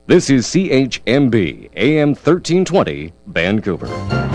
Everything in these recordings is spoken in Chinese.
This is CHMB AM 1320 Vancouver.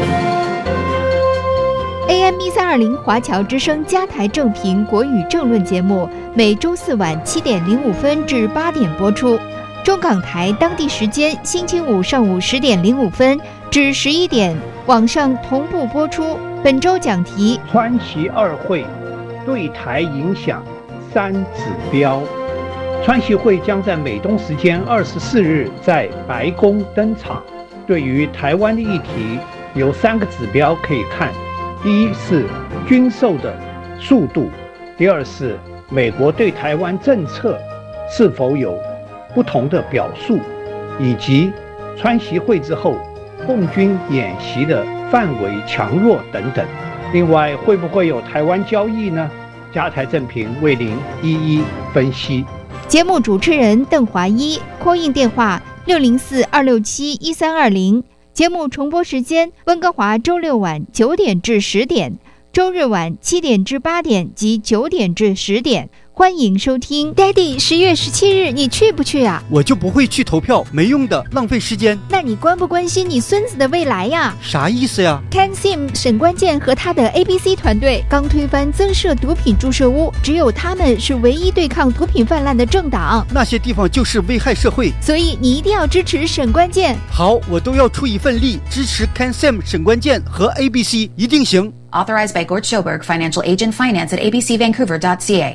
AM 1320华侨之声加台正频国语政论节目，每周四晚7点05分至8点播出。中港台当地时间星期五上午10点05分至11点，网上同步播出。本周讲题： 川习二会对台影响3指标。川习会将在美东时间24日在白宫登场。对于台湾的议题，有3个指标可以看：第一是军售的速度，第二是美国对台湾政策是否有不同的表述，以及川习会之后共军演习的范围强弱等等。另外，会不会有台湾交易呢？加台正频为您一一分析。 节目主持人邓华一，call in电话604-267-1320。节目重播时间：温哥华周六晚9点至10点，周日晚7点至8点及9点至10点。欢迎收听。 Daddy， 10月17日你去不去啊？ 我就不会去投票，没用的，浪费时间。 那你关不关心你孙子的未来呀？ 啥意思呀？ CanSim 沈关键和他的 ABC 团队刚推翻增设毒品注射屋，只有他们是唯一对抗毒品泛滥的政党。 那些地方就是危害社会， 所以你一定要支持沈关键。 好，我都要出一份力支持 CanSim 沈关键和 ABC， 一定行。 Authorized by Gort Schoberg, Financial Agent Finance at abcvancouver.ca。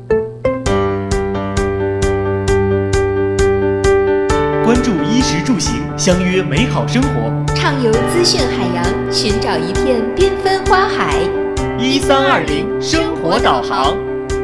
关注衣食住行，相约美好生活。 畅游资讯海洋，寻找一片缤纷花海。 1320生活导航。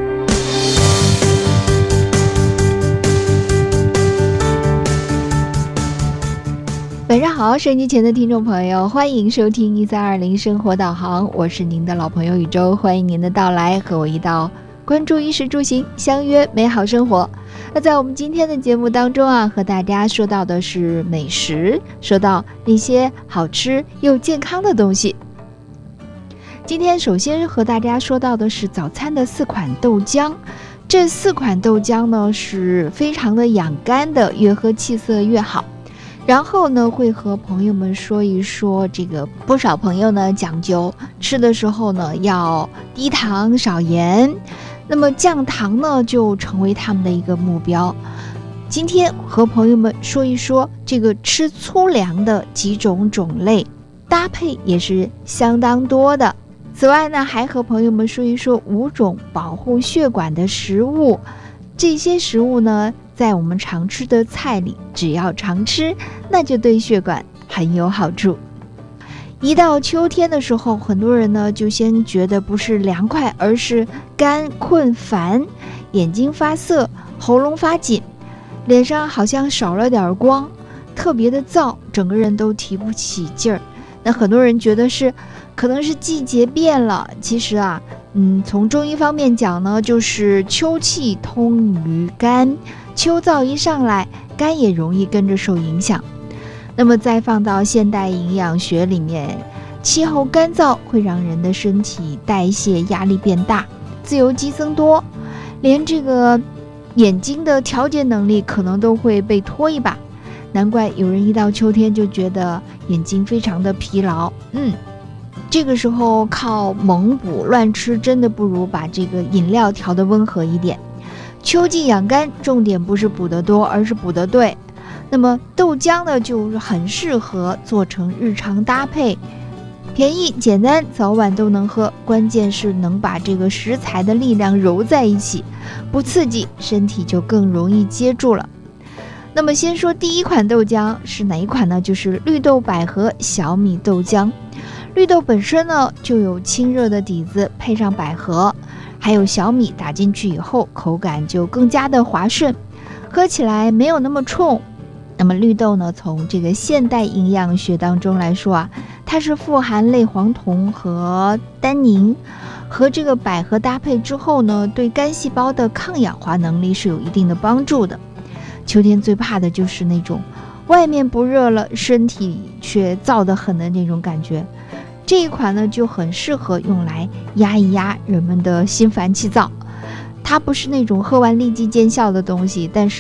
晚上好，收音机前的听众朋友，欢迎收听1320生活导航，我是您的老朋友宇宙，欢迎您的到来，和我一道关注衣食住行，相约美好生活。那在我们今天的节目当中啊，和大家说到的是美食，说到那些好吃又健康的东西。今天首先和大家说到的是早餐的4款豆浆。这4款豆浆呢是非常的养肝的，越喝气色越好。然后呢会和朋友们说一说，这个不少朋友呢讲究吃的时候呢要低糖少盐，那么降糖呢就成为他们的一个目标。今天和朋友们说一说这个吃粗粮的几种种类，搭配也是相当多的。此外呢还和朋友们说一说5种保护血管的食物。这些食物呢在我们常吃的菜里，只要常吃，那就对血管很有好处。一到秋天的时候，很多人呢就先觉得不是凉快，而是干困烦，眼睛发涩，喉咙发紧，脸上好像少了点光，特别的燥，整个人都提不起劲儿。那很多人觉得可能是季节变了，其实啊从中医方面讲呢，就是秋气通于肝，秋燥一上来，肝也容易跟着受影响。那么再放到现代营养学里面，气候干燥会让人的身体代谢压力变大，自由基增多，连这个眼睛的调节能力可能都会被拖一把。难怪有人一到秋天就觉得眼睛非常的疲劳。这个时候靠猛补乱吃，真的不如把这个饮料调得温和一点。秋季养肝，重点不是补得多，而是补得对。那么豆浆呢，就是很适合做成日常搭配，便宜简单，早晚都能喝。关键是能把这个食材的力量揉在一起，不刺激，身体就更容易接住了。那么先说第1款豆浆是哪一款呢？就是绿豆百合小米豆浆。绿豆本身呢就有清热的底子，配上百合还有小米打进去以后，口感就更加的滑顺，喝起来没有那么冲。那么绿豆呢，从这个现代营养学当中来说啊，它是富含类黄酮和单宁，和这个百合搭配之后呢，对肝细胞的抗氧化能力是有一定的帮助的。秋天最怕的就是那种外面不热了，身体却燥得很的那种感觉。这一款呢就很适合用来压一压人们的心烦气躁。它不是那种喝完立即见效的东西，但是呢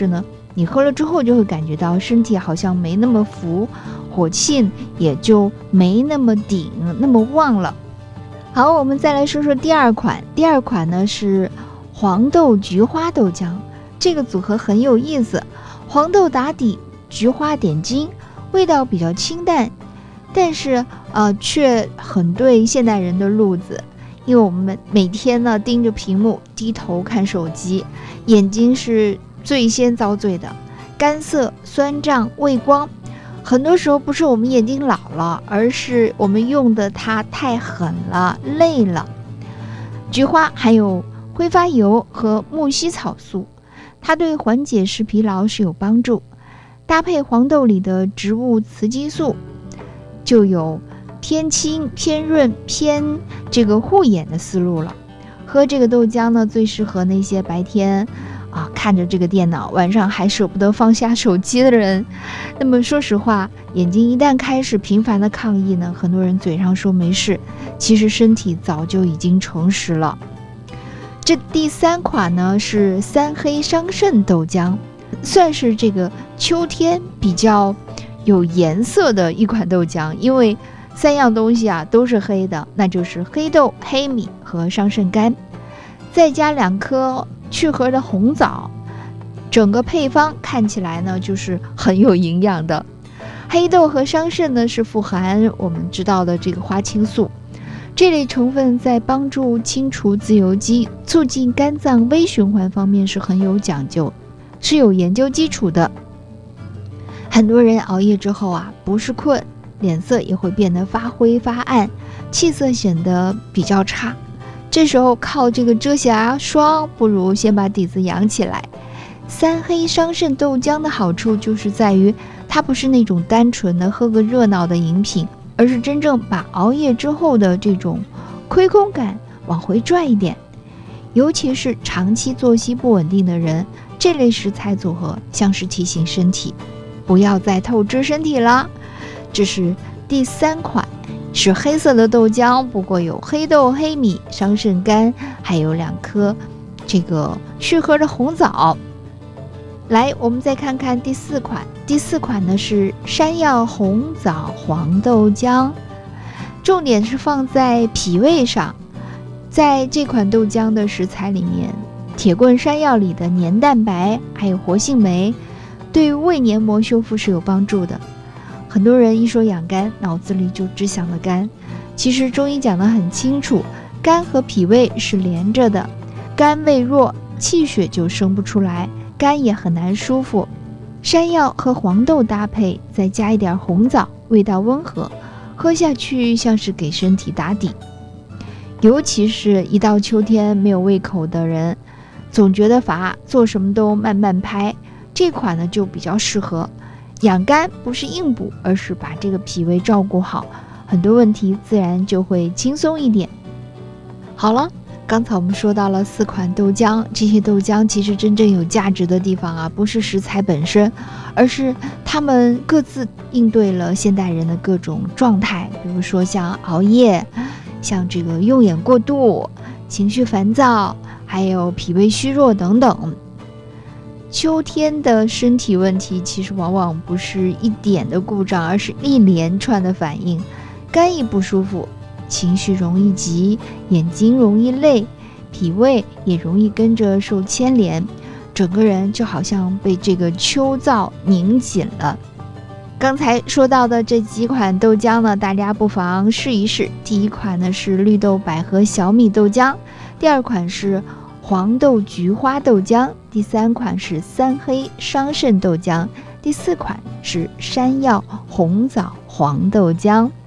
你喝了之后就会感觉到身体好像没那么浮，火气也就没那么顶那么旺了。好，我们再来说说第二款。第二款呢是黄豆菊花豆浆，这个组合很有意思，黄豆打底，菊花点睛，味道比较清淡，但是却很对现代人的路子，因为我们每天呢盯着屏幕，低头看手机，眼睛是最先遭罪的，干涩、酸胀、畏光。很多时候不是我们眼睛老了，而是我们用的它太狠了，累了。菊花含有挥发油和木犀草素，它对缓解视疲劳是有帮助。搭配黄豆里的植物雌激素，就有偏清、偏润、偏护眼的思路了。喝这个豆浆呢，最适合那些白天看着这个电脑，晚上还舍不得放下手机的人。那么说实话，眼睛一旦开始频繁的抗议呢，很多人嘴上说没事，其实身体早就已经诚实了。这第三款呢是三黑伤肾豆浆，算是这个秋天比较有颜色的一款豆浆，因为三样东西都是黑的，那就是黑豆、黑米和桑葚干，再加2颗去核的红枣，整个配方看起来呢就是很有营养的。黑豆和桑葚呢是富含我们知道的这个花青素，这类成分在帮助清除自由基、促进肝脏微循环方面是很有讲究，是有研究基础的。很多人熬夜之后不是困，脸色也会变得发灰发暗，气色显得比较差。这时候靠这个遮瑕霜，不如先把底子养起来。三黑桑葚豆浆的好处就是在于，它不是那种单纯的喝个热闹的饮品，而是真正把熬夜之后的这种亏空感往回拽一点。尤其是长期作息不稳定的人，这类食材组合像是提醒身体，不要再透支身体了。这是第三款，是黑色的豆浆，不过有黑豆、黑米、桑葚干，还有2颗去核的红枣。来，我们再看看第四款。第四款呢是山药红枣黄豆浆，重点是放在脾胃上。在这款豆浆的食材里面，铁棍山药里的黏蛋白还有活性酶，对于胃黏膜修复是有帮助的。很多人一说养肝，脑子里就只想了肝，其实中医讲得很清楚，肝和脾胃是连着的，肝胃弱，气血就生不出来，肝也很难舒服。山药和黄豆搭配，再加一点红枣，味道温和，喝下去像是给身体打底。尤其是一到秋天没有胃口的人，总觉得乏，做什么都慢慢拍，这款呢就比较适合。养肝不是硬补，而是把这个脾胃照顾好，很多问题自然就会轻松一点。好了，刚才我们说到了4款豆浆，这些豆浆其实真正有价值的地方不是食材本身，而是他们各自应对了现代人的各种状态，比如说像熬夜，像这个用眼过度、情绪烦躁，还有脾胃虚弱等等。秋天的身体问题其实往往不是一点的故障，而是一连串的反应。肝一不舒服，情绪容易急，眼睛容易累，脾胃也容易跟着受牵连，整个人就好像被这个秋燥拧紧了。刚才说到的这几款豆浆呢，大家不妨试一试。第一款呢是绿豆百合小米豆浆，第2款是黄豆菊花豆浆，第3款是三黑桑葚豆浆，第4款是山药红枣黄豆浆。